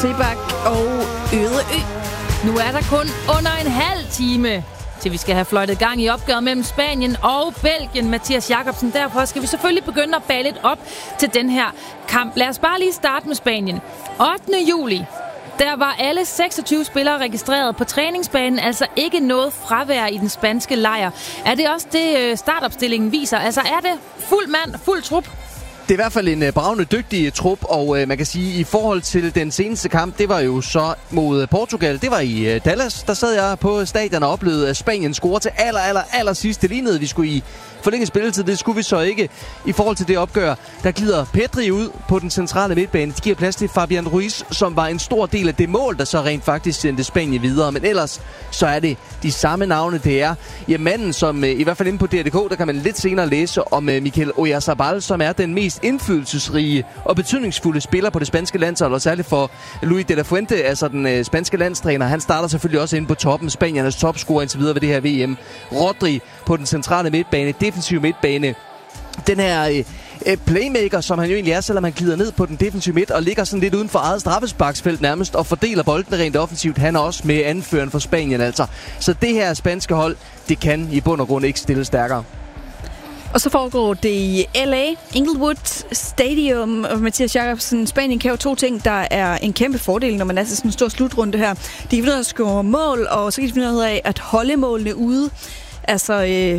Sebak og Ødeø. Nu er der kun under en halv time, til vi skal have fløjtet gang i opgøret mellem Spanien og Belgien. Mathias Jakobsen, derfor skal vi selvfølgelig begynde at bage lidt op til den her kamp. Lad os bare lige starte med Spanien. 8. juli, der var alle 26 spillere registreret på træningsbanen, altså ikke noget fravær i den spanske lejr. Er det også det, startopstillingen viser? Altså er det fuld mand, fuld trup? Det er i hvert fald en bravende dygtig trup, og man kan sige, i forhold til den seneste kamp, det var jo så mod Portugal. Det var i Dallas. Der sad jeg på stadion og oplevede, at Spanien scorede til aller sidst. Det lignede, vi skulle i forlænget spilletid. Det skulle vi så ikke. I forhold til det opgør, der glider Pedri ud på den centrale midtbane. De giver plads til Fabian Ruiz, som var en stor del af det mål, der så rent faktisk sendte Spanien videre. Men ellers så er det de samme navne, det er. Ja, manden, som i hvert fald inde på DRDK, der kan man lidt senere læse om Mikel Oyarzabal, som er den mest indflydelsesrige og betydningsfulde spiller på det spanske landshold, og særligt for Luis de la Fuente, altså den spanske landstræner. Han starter selvfølgelig også inde på toppen, Spaniernes topscorer indtil videre ved det her VM. Rodri på den centrale midtbane, defensive midtbane. Den her playmaker, som han jo egentlig er, selvom han glider ned på den defensive midt og ligger sådan lidt uden for eget straffesparksfelt nærmest og fordeler bolden rent offensivt. Han er også med anføreren for Spanien altså. Så det her spanske hold, det kan i bund og grund ikke stille stærkere. Og så foregår det i LA, Inglewood Stadium. Og Mathias Jakobsen, Spanien kan jo to ting, der er en kæmpe fordel, når man er sådan en stor slutrunde her. De kan finde ud af at score mål, og så kan de finde ud af at holde målene ude. Altså,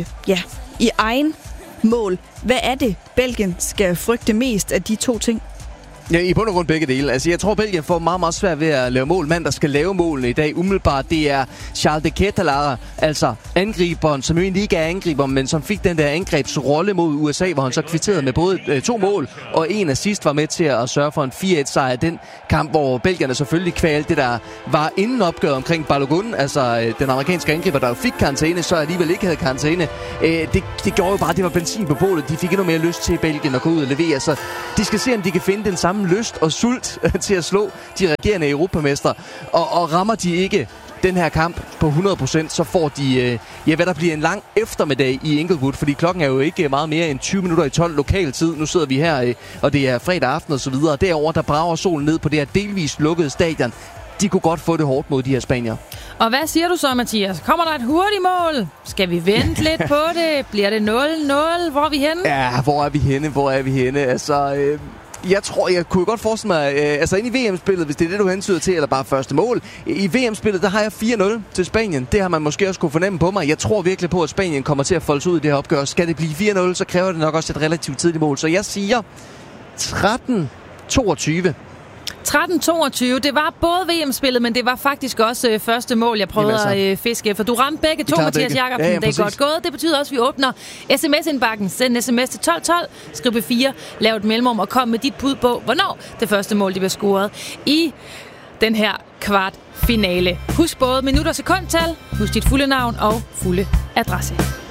i egen mål. Hvad er det, Belgien skal frygte mest af de to ting? Ja, i bund og grund begge dele. Altså, jeg tror, Belgien får meget svært ved at lave mål. Mand, der skal lave målene i dag, umiddelbart, det er Charles de Ketelaere, altså angriberen, som jo egentlig ikke er angriber, men som fik den der angrebsrolle mod USA, hvor han så kvitterede med både 2 mål, og en assist var med til at sørge for en 4-1-sejr. Den kamp, hvor belgierne selvfølgelig kvalte det, der var inden opgøret omkring Balogun, altså den amerikanske angriber, der jo fik karantæne, så alligevel ikke havde karantæne. Det gjorde jo bare, at det var benzin på bålet. De fik endnu mere lyst til Belgien at gå ud og levere. Så de skal se, om de kan finde den samme lyst og sult til at slå de regerende europamestre. Og rammer de ikke den her kamp på 100%, så får de, hvad der bliver en lang eftermiddag i Inglewood, fordi klokken er jo ikke meget mere end 20 minutter i 12 lokal tid. Nu sidder vi her, og det er fredag aften og så videre. Derover der brager solen ned på det her delvist lukkede stadion. De kunne godt få det hårdt mod de her spanier. Og hvad siger du så, Mathias? Kommer der et hurtigt mål? Skal vi vente lidt på det? Bliver det 0-0? Hvor er vi henne? Ja, hvor er vi henne? Altså, jeg kunne godt forestille mig, inde i VM-spillet, hvis det er det, du hensyder til, eller bare første mål. I VM-spillet, der har jeg 4-0 til Spanien. Det har man måske også kunne fornemme på mig. Jeg tror virkelig på, at Spanien kommer til at folde sig ud i det her opgør. Skal det blive 4-0, så kræver det nok også et relativt tidligt mål. Så jeg siger 13-22. 13-22. Det var både VM-spillet, men det var faktisk også første mål, jeg prøvede at fiske. For du ramte begge to, Mathias Jakobsen. Ja, det er godt gået. Det betyder også, at vi åbner sms-indbakken. Send sms til 1212, skriv B4, lav et mellemrum og kom med dit bud på, hvornår det første mål, det bliver scoret i den her kvartfinale. Husk både minut- og sekundtal, husk dit fulde navn og fulde adresse.